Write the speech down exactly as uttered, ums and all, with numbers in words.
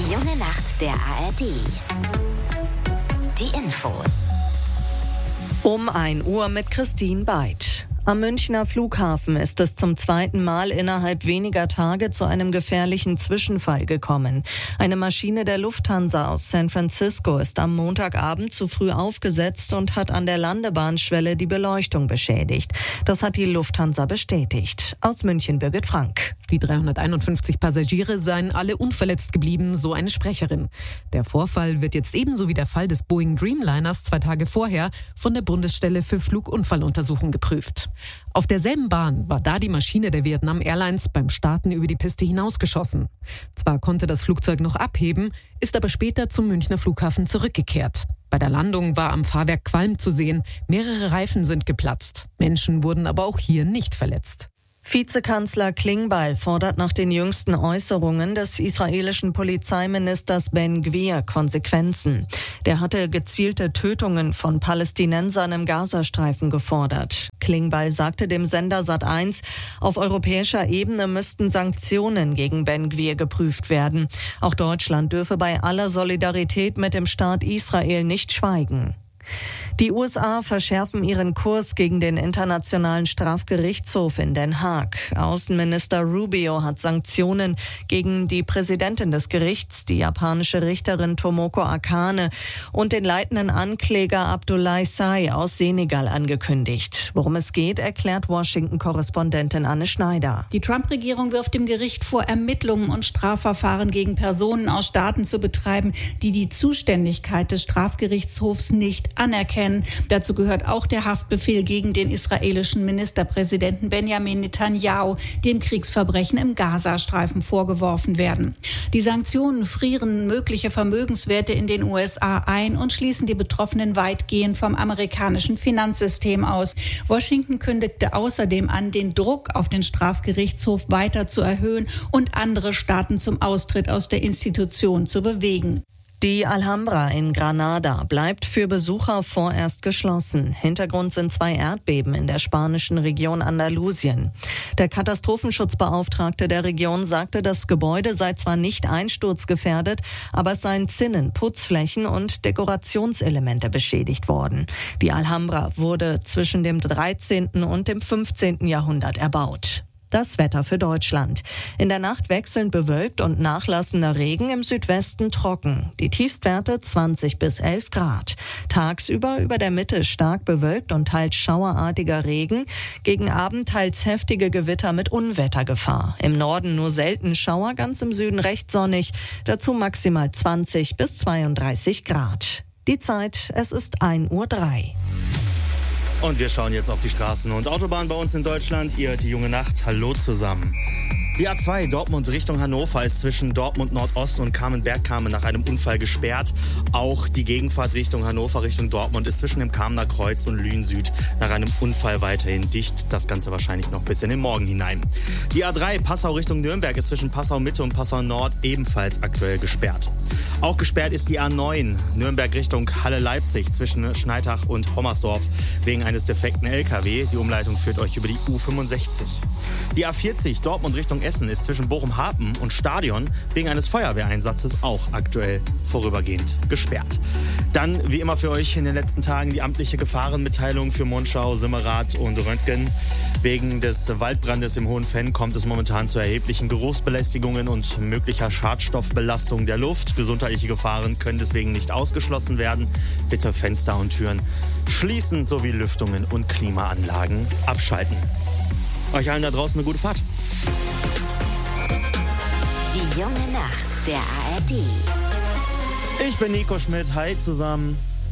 Die junge Nacht der A R D. Die Infos. Um ein Uhr mit Christine Beid. Am Münchner Flughafen ist es zum zweiten Mal innerhalb weniger Tage zu einem gefährlichen Zwischenfall gekommen. Eine Maschine der Lufthansa aus San Francisco ist am Montagabend zu früh aufgesetzt und hat an der Landebahnschwelle die Beleuchtung beschädigt. Das hat die Lufthansa bestätigt. Aus München Birgit Frank. Die dreihunderteinundfünfzig Passagiere seien alle unverletzt geblieben, so eine Sprecherin. Der Vorfall wird jetzt ebenso wie der Fall des Boeing Dreamliners zwei Tage vorher von der Bundesstelle für Flugunfalluntersuchung geprüft. Auf derselben Bahn war da die Maschine der Vietnam Airlines beim Starten über die Piste hinausgeschossen. Zwar konnte das Flugzeug noch abheben, ist aber später zum Münchner Flughafen zurückgekehrt. Bei der Landung war am Fahrwerk Qualm zu sehen, mehrere Reifen sind geplatzt. Menschen wurden aber auch hier nicht verletzt. Vizekanzler Klingbeil fordert nach den jüngsten Äußerungen des israelischen Polizeiministers Ben Gvir Konsequenzen. Der hatte gezielte Tötungen von Palästinensern im Gazastreifen gefordert. Klingbeil sagte dem Sender Sat eins, auf europäischer Ebene müssten Sanktionen gegen Ben Gvir geprüft werden. Auch Deutschland dürfe bei aller Solidarität mit dem Staat Israel nicht schweigen. Die U S A verschärfen ihren Kurs gegen den Internationalen Strafgerichtshof in Den Haag. Außenminister Rubio hat Sanktionen gegen die Präsidentin des Gerichts, die japanische Richterin Tomoko Akane, und den leitenden Ankläger Abdoulaye Sai aus Senegal angekündigt. Worum es geht, erklärt Washington-Korrespondentin Anne Schneider. Die Trump-Regierung wirft dem Gericht vor, Ermittlungen und Strafverfahren gegen Personen aus Staaten zu betreiben, die die Zuständigkeit des Strafgerichtshofs nicht anerkennen. Dazu gehört auch der Haftbefehl gegen den israelischen Ministerpräsidenten Benjamin Netanyahu, dem Kriegsverbrechen im Gazastreifen vorgeworfen werden. Die Sanktionen frieren mögliche Vermögenswerte in den U S A ein und schließen die Betroffenen weitgehend vom amerikanischen Finanzsystem aus. Washington kündigte außerdem an, den Druck auf den Strafgerichtshof weiter zu erhöhen und andere Staaten zum Austritt aus der Institution zu bewegen. Die Alhambra in Granada bleibt für Besucher vorerst geschlossen. Hintergrund sind zwei Erdbeben in der spanischen Region Andalusien. Der Katastrophenschutzbeauftragte der Region sagte, das Gebäude sei zwar nicht einsturzgefährdet, aber es seien Zinnen, Putzflächen und Dekorationselemente beschädigt worden. Die Alhambra wurde zwischen dem dreizehnten und dem fünfzehnten Jahrhundert erbaut. Das Wetter für Deutschland. In der Nacht wechselnd bewölkt und nachlassender Regen, im Südwesten trocken. Die Tiefstwerte zwanzig bis elf Grad. Tagsüber über der Mitte stark bewölkt und teils schauerartiger Regen. Gegen Abend teils heftige Gewitter mit Unwettergefahr. Im Norden nur selten Schauer, ganz im Süden recht sonnig. Dazu maximal zwanzig bis zweiunddreißig Grad. Die Zeit, es ist ein Uhr drei. Und wir schauen jetzt auf die Straßen und Autobahnen bei uns in Deutschland. Ihr hört die junge Nacht. Hallo zusammen. Die A zwei Dortmund Richtung Hannover ist zwischen Dortmund Nordost und Kamenberg-Kamen nach einem Unfall gesperrt. Auch die Gegenfahrt Richtung Hannover Richtung Dortmund ist zwischen dem Kamener Kreuz und Lünen Süd nach einem Unfall weiterhin dicht. Das Ganze wahrscheinlich noch bis in den Morgen hinein. Die A drei Passau Richtung Nürnberg ist zwischen Passau Mitte und Passau Nord ebenfalls aktuell gesperrt. Auch gesperrt ist die A neun Nürnberg Richtung Halle-Leipzig zwischen Schneitach und Hommersdorf wegen eines defekten L K W. Die Umleitung führt euch über die U fünfundsechzig. Die A vierzig Dortmund Richtung Essen ist zwischen Bochum-Hapen und Stadion wegen eines Feuerwehreinsatzes auch aktuell vorübergehend gesperrt. Dann, wie immer für euch in den letzten Tagen, die amtliche Gefahrenmitteilung für Monschau, Simmerath und Röntgen. Wegen des Waldbrandes im Hohenfenn kommt es momentan zu erheblichen Geruchsbelästigungen und möglicher Schadstoffbelastung der Luft. Gesundheitliche Gefahren können deswegen nicht ausgeschlossen werden. Bitte Fenster und Türen schließen sowie Lüftungen und Klimaanlagen abschalten. Euch allen da draußen eine gute Fahrt. Die junge Nacht der A R D. Ich bin Nico Schmidt. Hi zusammen.